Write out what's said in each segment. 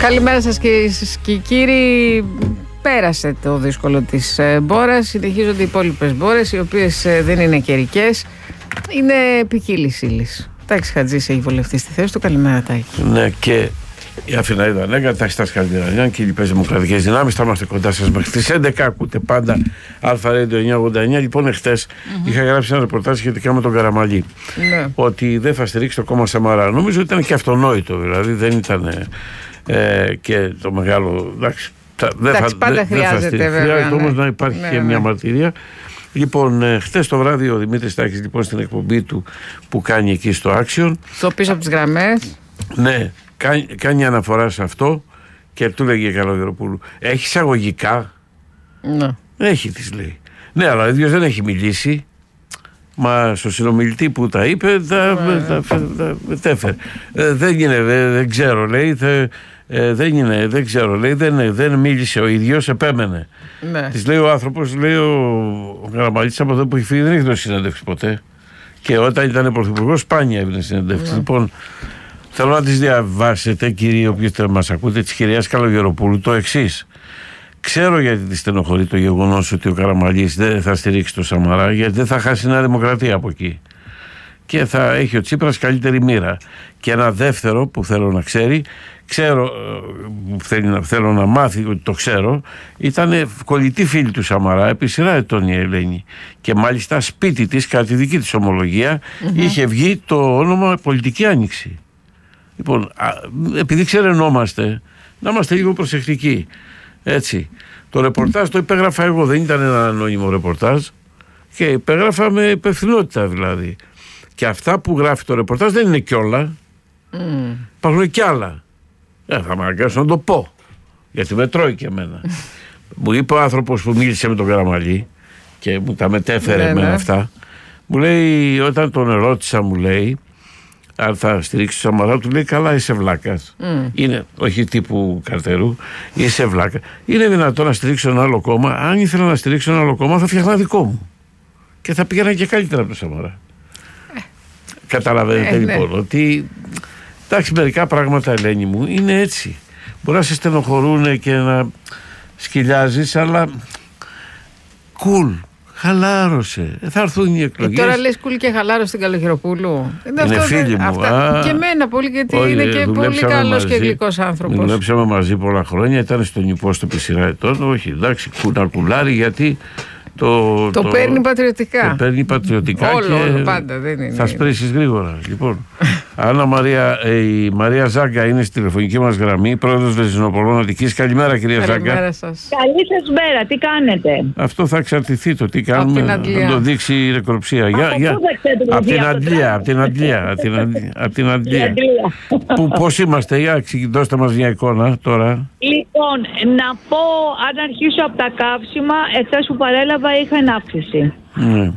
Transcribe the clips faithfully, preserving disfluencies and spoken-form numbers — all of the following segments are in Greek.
Καλημέρα σας κυρίες και κύριοι. Πέρασε το δύσκολο της μπόρας. Συνεχίζονται οι υπόλοιπες μπόρες, οι οποίες δεν είναι καιρικές, είναι ποικίλης ύλης. Τάκης Χατζής έχει βολευτεί στη θέση του. Καλημέρα, Τάκη. Ναι, και η Αθηναίδα Ανέγκα, Τάκης Τάκης Καλημέρα και οι λοιπές δημοκρατικές δυνάμεις. Θα είμαστε κοντά σας μέχρι τις έντεκα. Ακούτε πάντα Αλφα Radio εννιακόσια ογδόντα εννιά. Λοιπόν, εχθές mm-hmm. είχα γράψει ένα ρεπορτάζ σχετικά με τον Καραμαλή. Mm-hmm. Ότι δεν θα στηρίξει το κόμμα Σαμαρά. Νομίζω ότι ήταν και αυτονόητο, δηλαδή δεν ήταν ε, και το μεγάλο. Εντάξει, δεν εντάξει, θα, πάντα δε, χρειάζεται, βέβαια. Χρειάζεται ναι. όμως να υπάρχει ναι, και ναι. μια μαρτυρία. Λοιπόν, ε, χθες το βράδυ ο Δημήτρης Τάκης, λοιπόν, στην εκπομπή του που κάνει εκεί στο Action. Στο πίσω από τις γραμμές. Ναι, κάνει, κάνει αναφορά σε αυτό και του λέγει Καλογεροπούλου, έχει εισαγωγικά. Ναι. Έχει, της λέει. Ναι, αλλά ο ίδιος δεν έχει μιλήσει. Μα στο συνομιλητή που τα είπε, τα μετέφερε. Ε, δεν είναι, δεν, δεν ξέρω, λέει. Θε, ε, δεν είναι, δεν ξέρω, λέει. Δεν, δεν μίλησε ο ίδιος, επέμενε. Ναι. Της λέει ο άνθρωπος, λέει ο, ο Καραμαλής από εδώ που έχει φύγει, δεν έχει δώσει συνέντευξη ποτέ. Και όταν ήταν πρωθυπουργός, σπάνια έδινε συνέντευξη. Ναι. Λοιπόν, θέλω να τις διαβάσετε, κύριοι, οποίοι μας ακούτε, της κυρίας Καλογεροπούλου, το εξής. Ξέρω γιατί τη στενοχωρεί το γεγονός ότι ο Καραμαλής δεν θα στηρίξει το Σαμαρά, γιατί δεν θα χάσει Νέα Δημοκρατία από εκεί. Και θα έχει ο Τσίπρας καλύτερη μοίρα. Και ένα δεύτερο που θέλω να ξέρει, ξέρω, που θέλω, θέλω να μάθει ότι το ξέρω, ήταν κολλητή φίλη του Σαμαρά επί σειρά ετών η Ελένη. Και μάλιστα σπίτι της, κατά τη δική της ομολογία, mm-hmm. είχε βγει το όνομα Πολιτική Άνοιξη. Λοιπόν, επειδή ξερενόμαστε, να είμαστε λίγο προσεκτικοί. Έτσι. Το ρεπορτάζ το υπέγραφα εγώ, δεν ήταν ένα ανώνυμο ρεπορτάζ και υπέγραφα με υπευθυνότητα δηλαδή. Και αυτά που γράφει το ρεπορτάζ δεν είναι κιόλα. Mm. Υπάρχουν κι άλλα. Ε, θα με αναγκάσω να το πω. Γιατί με τρώει και εμένα. Μου είπε ο άνθρωπος που μίλησε με τον Καραμαλή και μου τα μετέφερε με αυτά. Μου λέει, όταν τον ερώτησα, μου λέει, αν θα στηρίξει το Σαμαρά, του λέει, καλά, είσαι βλάκας. Mm. Είναι, όχι τύπου Καρτερού, είσαι βλάκα. Είναι δυνατόν να στηρίξω ένα άλλο κόμμα? Αν ήθελα να στηρίξω ένα άλλο κόμμα, θα φτιάχνα δικό μου. Και θα πήγαινα και καλύτερα από το Σαμαρά. Ε. Καταλαβαίνετε ε, λοιπόν ναι. ότι. Εντάξει, μερικά πράγματα, Ελένη μου, είναι έτσι. Μπορεί να σε στενοχωρούν και να σκυλιάζεις, αλλά. Κουλ. Cool. Χαλάρωσε. Θα έρθουν οι εκλογές. Και τώρα λες κουλ και χαλάρωσε την Καλογεροπούλου. Είναι, είναι φίλη μου. Αυτά, και εμένα πολύ, γιατί όχι, είναι και πολύ καλός και γλυκός άνθρωπος. Δουλέψαμε μαζί πολλά χρόνια. Ήταν στον υπόστο επί σειρά ετών. Όχι, εντάξει, κουναρκουλάρι, γιατί το, το, το παίρνει πατριωτικά. Το παίρνει πατριωτικά. Όλο, και όλο πάντα, δεν είναι. Θα σπρίσεις γρήγορα. Λοιπόν, Άννα Μαρία, ε, η Μαρία Ζάγκα είναι στη τηλεφωνική μας γραμμή, πρόεδρος Βεζινοπολών Αττικής. Καλημέρα, κυρία Ζάγκα. Καλημέρα σας. Καλή σας μέρα, τι κάνετε? Αυτό θα εξαρτηθεί το τι κάνουμε, να το δείξει η ρεκροψία. Από, για, για, από την Αντλία, από την Αντλία, από την Αντλία. Πώς είμαστε, για δώστε μας μια εικόνα τώρα. Λοιπόν, να πω, αν αρχίσω από τα καύσιμα, εχθές που παρέλαβα είχα αύξηση. Mm.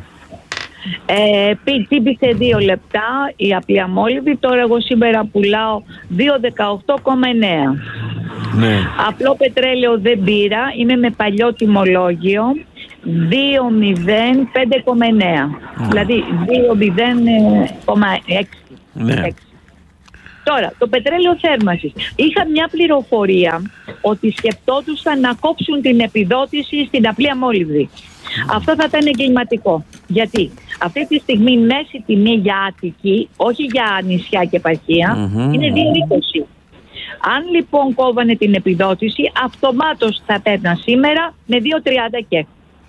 Ε, τύπησε δύο λεπτά η απλή αμόλυβη. Τώρα εγώ σήμερα πουλάω δύο δεκαοκτώ κόμμα εννέα. Ναι. Απλό πετρέλαιο δεν πήρα, είμαι με παλιό τιμολόγιο, δύο μηδέν πέντε κόμμα εννέα. Mm. Δηλαδή δύο μηδέν κόμμα έξι. Ναι. Τώρα, το πετρέλαιο θέρμανσης. Είχα μια πληροφορία ότι σκεπτόντουσαν να κόψουν την επιδότηση στην απλή αμόλυβη. Mm. Αυτό θα ήταν εγκληματικό. Γιατί αυτή τη στιγμή η μέση τιμή για Αττική, όχι για νησιά και επαρχία, mm-hmm. είναι δύο είκοσι. Αν λοιπόν κόβανε την επιδότηση, αυτομάτως θα παίρνα σήμερα με δύο τριάντα και.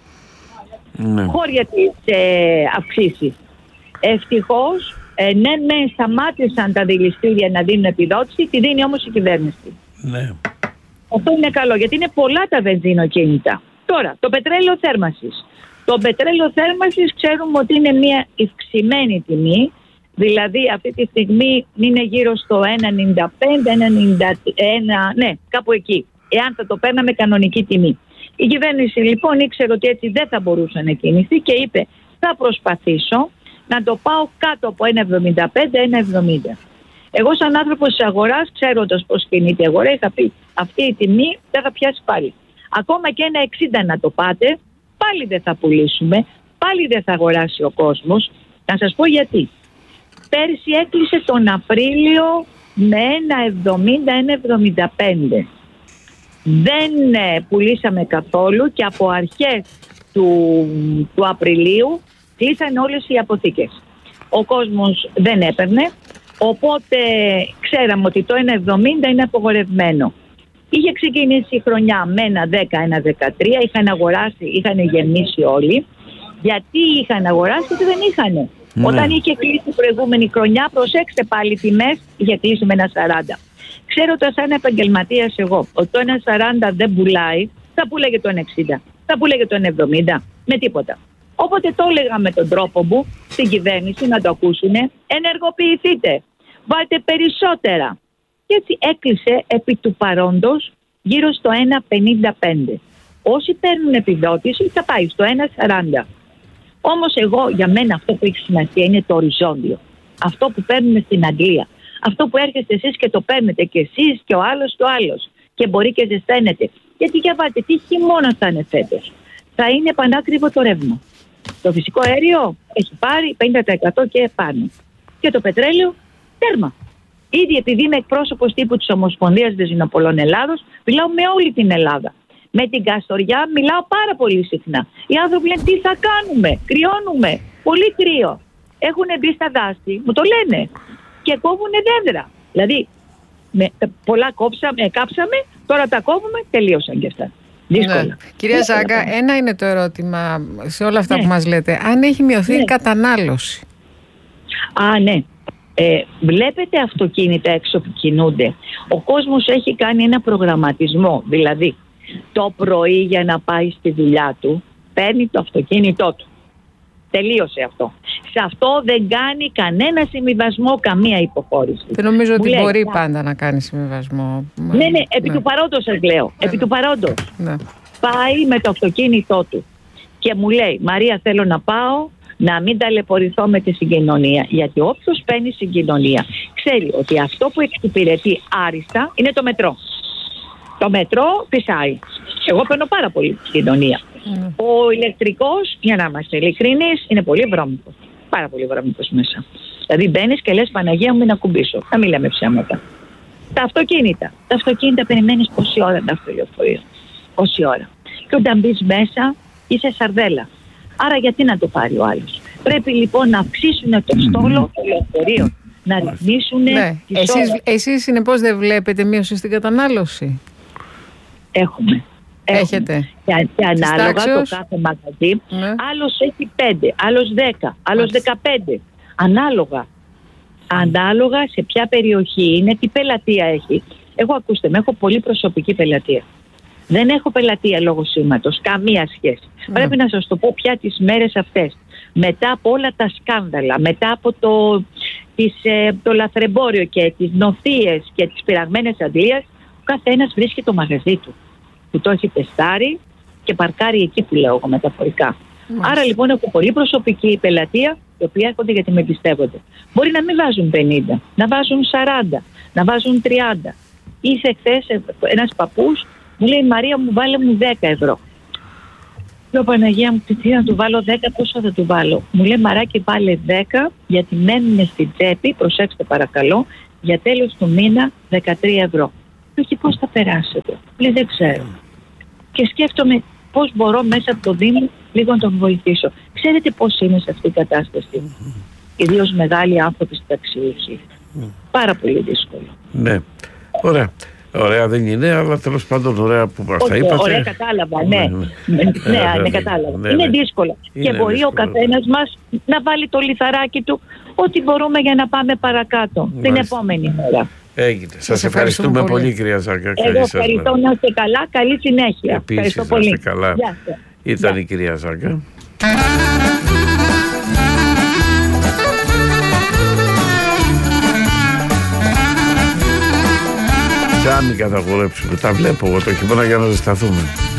Mm. Χώρια τις ε, αυξήσεις. Ευτυχώς, ε, ναι, ναι, σταμάτησαν τα δηληστήρια να δίνουν επιδότηση, τη δίνει όμως η κυβέρνηση. Ναι. Αυτό είναι καλό, γιατί είναι πολλά τα βενζινοκίνητα. Τώρα, το πετρέλαιο θέρμανσης. Το πετρέλαιο θέρμανσης ξέρουμε ότι είναι μια ευξημένη τιμή, δηλαδή αυτή τη στιγμή είναι γύρω στο ένα ενενήντα πέντε, ένα ενενήντα ένα, ναι, κάπου εκεί, εάν θα το παίρναμε κανονική τιμή. Η κυβέρνηση λοιπόν ήξερε ότι έτσι δεν θα μπορούσε να κινηθεί και είπε, θα προσπαθήσω να το πάω κάτω από ένα εβδομήντα πέντε, ένα εβδομήντα. Εγώ σαν άνθρωπος της αγοράς, ξέροντας πώς κινείται η αγορά, είχα πει αυτή η τιμή δεν θα πιάσει πάλι. Ακόμα και ένα εξήντα να το πάτε, πάλι δεν θα πουλήσουμε, πάλι δεν θα αγοράσει ο κόσμος. Να σας πω γιατί. Πέρσι έκλεισε τον Απρίλιο με ένα εβδομήντα, ένα εβδομήντα πέντε. Δεν ε, πουλήσαμε καθόλου και από αρχές του, του Απριλίου κλείσαν όλες οι αποθήκες. Ο κόσμος δεν έπαιρνε, οπότε ξέραμε ότι το ένα εβδομήντα είναι απογορευμένο. Είχε ξεκινήσει η χρονιά με ένα δέκα, ένα δεκατρία, είχαν αγοράσει, είχαν γεμίσει όλοι. Γιατί είχαν αγοράσει, γιατί δεν είχαν. Ναι. Όταν είχε κλείσει η προηγούμενη χρονιά, προσέξτε πάλι τιμές, είχε κλείσει με ένα σαράντα. Ξέρω ότι σαν επαγγελματίας εγώ, ότι το ένα σαράντα δεν πουλάει, θα πουλάγε το ένα εξήντα, θα πουλάγε το ένα εβδομήντα, με τίποτα. Όποτε το έλεγα με τον τρόπο μου στην κυβέρνηση να το ακούσουνε, ενεργοποιηθείτε, βάλτε περισσότερα. Και έτσι έκλεισε επί του παρόντος γύρω στο ένα πενήντα πέντε. Όσοι παίρνουν επιδότηση θα πάει στο ένα σαράντα. Όμως εγώ, για μένα αυτό που έχει σημασία είναι το οριζόντιο. Αυτό που παίρνουμε στην Αγγλία. Αυτό που έρχεστε εσείς και το παίρνετε και εσείς και ο άλλος και ο άλλος. Και μπορεί και ζεσταίνετε. Γιατί για βάλτε, τι χειμώνα θα είναι φέτος. Θα είναι πανάκριβο το ρεύμα. Το φυσικό αέριο έχει πάρει πενήντα τοις εκατό και πάνω. Και το πετρέλαιο τέρμα. Ήδη επειδή είμαι εκπρόσωπος τύπου της Ομοσπονδίας Βενζινοπολών Ελλάδος, μιλάω με όλη την Ελλάδα. Με την Καστοριά μιλάω πάρα πολύ συχνά. Οι άνθρωποι λένε τι θα κάνουμε, κρυώνουμε, πολύ κρύο. Έχουν μπει στα δάση, μου το λένε και κόβουν δέντρα. Δηλαδή με, πολλά κόψαμε, κάψαμε, τώρα τα κόβουμε, τελείωσαν και αυτά. Δύσκολα. Ναι. Κυρία Ζάγκα, ένα είναι το ερώτημα σε όλα αυτά ναι. που μας λέτε. Αν έχει μειωθεί ναι. η κατανάλωση. Α, ναι. Ε, βλέπετε αυτοκίνητα έξω που κινούνται. Ο κόσμος έχει κάνει ένα προγραμματισμό. Δηλαδή, το πρωί για να πάει στη δουλειά του, παίρνει το αυτοκίνητό του. Τελείωσε αυτό. Σε αυτό δεν κάνει κανένα συμβιβασμό, καμία υποχώρηση. Δεν νομίζω ότι λέει, μπορεί να... πάντα να κάνει συμβιβασμό. Ναι, ναι, επί ναι. του παρόντος σας λέω. Ναι. Επί του παρόντος. Ναι. Πάει με το αυτοκίνητό του και μου λέει, Μαρία, θέλω να πάω να μην ταλαιπωρηθώ με τη συγκοινωνία. Γιατί όποιος παίρνει συγκοινωνία ξέρει ότι αυτό που εξυπηρετεί άριστα είναι το μετρό. Το μετρό πισάει. Εγώ παίρνω πάρα πολύ συγκοινωνία. Mm. Ο ηλεκτρικός, για να είμαστε ειλικρινείς, είναι πολύ βρώμικος. Πάρα πολύ βρώμικος μέσα. Δηλαδή μπαίνεις και λες Παναγία μου να κουμπίσω. Να μην λέμε ψέματα. Τα αυτοκίνητα. Τα αυτοκίνητα περιμένεις πόση ώρα να αυτό λεωφορείο. Πόση ώρα. Και όταν μπεις μέσα είσαι σαρδέλα. Άρα γιατί να το πάρει ο άλλος. Πρέπει λοιπόν να αυξήσουν το στόλο των λεωφορείων. Να ρυθμίσουν. Ναι. Εσείς, εσείς συνεπώς δεν βλέπετε μείωση στην κατανάλωση. Έχουμε. Έχετε. Και, και ανάλογα το κάθε μαγαζί. Ναι. Άλλος έχει πέντε, άλλος δέκα, άλλος δεκαπέντε. Ανάλογα. Ανάλογα σε ποια περιοχή είναι, τι πελατεία έχει. Εγώ ακούστε, με έχω πολύ προσωπική πελατεία. Δεν έχω πελατεία λόγω σήματος, καμία σχέση. Mm. Πρέπει να σας το πω πια τις μέρες αυτές. Μετά από όλα τα σκάνδαλα, μετά από το, τις, το λαθρεμπόριο και τις νοθείες και τις πειραγμένες αντλίες, ο καθένας βρίσκει το μαγαζί του, που το έχει τεστάρει και παρκάρει εκεί που λέω εγώ μεταφορικά. Mm. Άρα λοιπόν έχω πολύ προσωπική πελατεία, οι οποίοι έρχονται γιατί με εμπιστεύονται. Μπορεί να μην βάζουν πενήντα, να βάζουν σαράντα, να βάζουν τριάντα. Ήρθε χθες ένας παππούς, μου λέει Μαρία μου βάλε μου δέκα ευρώ. Λέω Παναγία μου, τι να του βάλω δέκα, πόσο θα του βάλω. Μου λέει Μαράκι βάλε δέκα γιατί μένουν στην τσέπη, προσέξτε παρακαλώ, για τέλος του μήνα δεκατρία ευρώ. Λέω και πώς θα περάσετε. Λέει δεν ξέρω. Και σκέφτομαι πώς μπορώ μέσα από το Δήμο λίγο να τον βοηθήσω. Ξέρετε πώς είναι σε αυτή την κατάσταση. Ιδίως μεγάλοι άνθρωποι στην ταξιούχοι. Πάρα πολύ δύσκολο. Ναι. Ωραία. Ωραία δεν είναι, αλλά τέλος πάντων ωραία που μας τα είπατε. Ωραία κατάλαβα, ναι. Ναι, ναι, ναι κατάλαβα. Είναι δύσκολο. Και μπορεί ο καθένας μας να βάλει το λιθαράκι του ό,τι μπορούμε για να πάμε παρακάτω την επόμενη μέρα. Έγινε. Σας ευχαριστούμε πολύ κυρία Ζάγκα. Εγώ ευχαριστώ, να είστε καλά, καλή συνέχεια. Επίσης να είστε καλά. Ήταν η κυρία Ζάγκα. Τζάμι θα χορέψουμε. Τα βλέπω εγώ το χειμώνα για να ζεσταθούμε.